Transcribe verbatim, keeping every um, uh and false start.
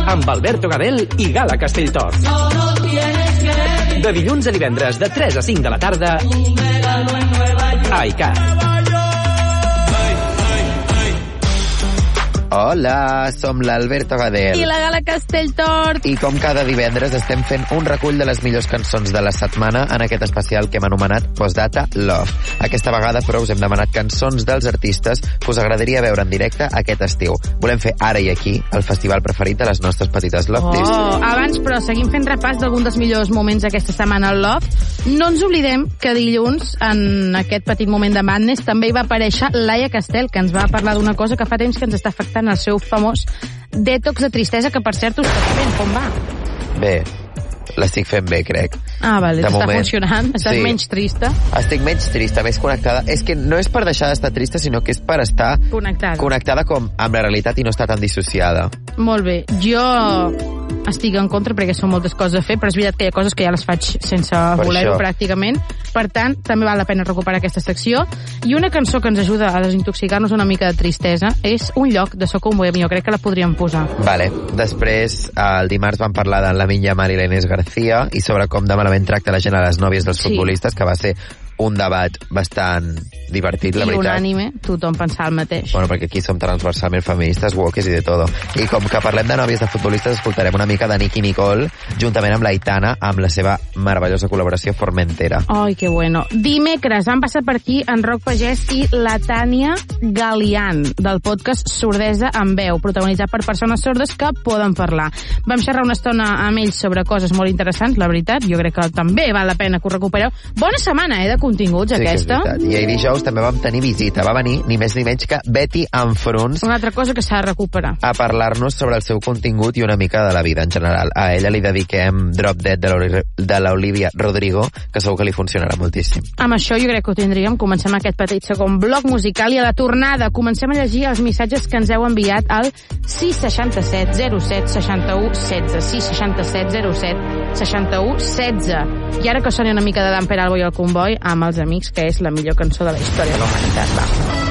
amb Alberto Gadel i Gala Castelltort. De dilluns a divendres de tres a cinc de la tarda a iCat. Hola, som l'Alberto Gadel. I la Gala Castelltort. I com cada divendres estem fent un recull de les millors cançons de la setmana en aquest especial que hem anomenat Postdata Love. Aquesta vegada, però, us hem demanat cançons dels artistes que us agradaria veure en directe aquest estiu. Volem fer ara i aquí el festival preferit de les nostres petites Lofties. Oh, abans, però, seguim fent repàs d'algun dels millors moments d'aquesta setmana al Love. No ens oblidem que dilluns, en aquest petit moment de Madness, també hi va aparèixer Laia Castel, que ens va parlar d'una cosa que fa temps que ens està afectant el seu famós detox de tristesa, que per cert us està fent. Com va? Bé, l'estic fent bé, crec. Ah, vale, de està moment, funcionant? Estàs sí. menys trista? Estic menys trista, més connectada. És que no és per deixar d'estar trista, sinó que és per estar connectada, connectada com amb la realitat i no estar tan dissociada. Molt bé. Jo estic en contra perquè són moltes coses a fer, però és veritat que hi ha coses que ja les faig sense voler-ho pràcticament. Per tant, també val la pena recuperar aquesta secció. I una cançó que ens ajuda a desintoxicar-nos una mica de tristesa és Un lloc, de Soc un bohemi. Jo crec que la podríem posar. Vale. Després, el dimarts vam parlar de la Minya Mar i l'Inés García i sobre com de malament tracta la gent a les nòvies dels Sí. futbolistes, que va ser un debat bastant divertit, la I veritat. unànime, tothom pensava el mateix. Bueno, perquè aquí som transversalment feministes, wokes i de todo. I com que parlem de nòvies de futbolistes, escoltarem una mica de Nicky Nicole, juntament amb l'Aitana, amb la seva meravellosa col·laboració Formentera. Ai, que bueno. Dimecres han passat per aquí en Roc Pagès i la Tània Galian, del podcast Sordesa amb veu, protagonitzat per persones sordes que poden parlar. Vam xerrar una estona amb ells sobre coses molt interessants, la veritat. Jo crec que també val la pena que ho recupereu. Bona setmana, eh, de continguts, sí, aquesta. I ahir dijous també vam tenir visita. Va venir ni més ni menys que Betty Anfruns, Una altra cosa que s'ha de recuperar. a parlar-nos sobre el seu contingut i una mica de la vida en general. A ella li dediquem Drop Dead de l'Olivia Rodrigo, que segur que li funcionarà moltíssim. Amb això jo crec que ho tindríem. Comencem aquest petit segon bloc musical i a la tornada comencem a llegir els missatges que ens heu enviat al sis seixanta set zero set seixanta u setze, sis seixanta set zero set seixanta u setze. I ara que soni una mica de Dan Peralbo i el Comboi amb els amics, que és la millor cançó de la història de la humanitat. Va.